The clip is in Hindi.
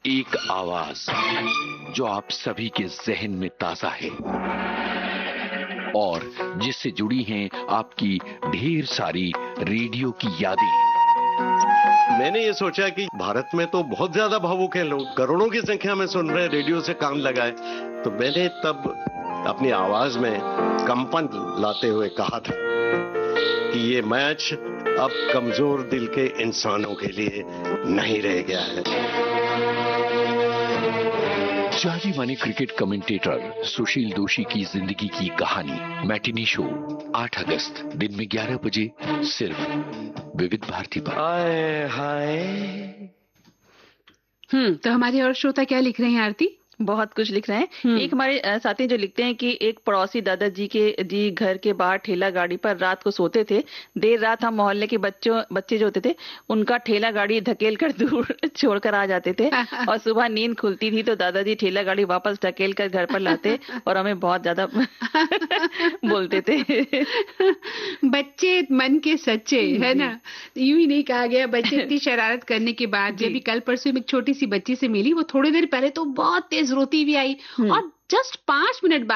एक आवाज जो आप सभी के जहन में ताजा है और जिससे जुड़ी हैं आपकी ढेर सारी रेडियो की यादें। मैंने ये सोचा कि भारत में तो बहुत ज्यादा भावुक हैं लोग, करोड़ों की संख्या में सुन रहे हैं, रेडियो से कान लगाए। तो मैंने तब अपनी आवाज में कंपन लाते हुए कहा था कि ये मैच अब कमजोर दिल के इंसानों के लिए नहीं रह गया है। जाने माने क्रिकेट कमेंटेटर सुशील दोषी की जिंदगी की कहानी मैटिनी शो 8 अगस्त दिन में 11 बजे सिर्फ विविध भारती पर। हाय हाय। तो हमारे और श्रोता क्या लिख रहे हैं आरती? बहुत कुछ लिख रहे हैं। एक हमारे साथी जो लिखते हैं कि एक पड़ोसी दादाजी के घर के बाहर ठेला गाड़ी पर रात को सोते थे। देर रात हम मोहल्ले के बच्चे जो होते थे उनका ठेला गाड़ी धकेल कर दूर छोड़कर आ जाते थे और सुबह नींद खुलती थी तो दादाजी ठेला गाड़ी वापस धकेल कर घर पर लाते और हमें बहुत ज्यादा बोलते थे। बच्चे मन के सच्चे, है ना? यूं ही नहीं कहा गया। बच्चे इतनी शरारत करने के बाद जब भी कल परसों एक छोटी सी बच्ची से मिली, वो थोड़ी देर पहले तो बहुत तेज रोती भी आई और जस्ट 5 मिनट बाद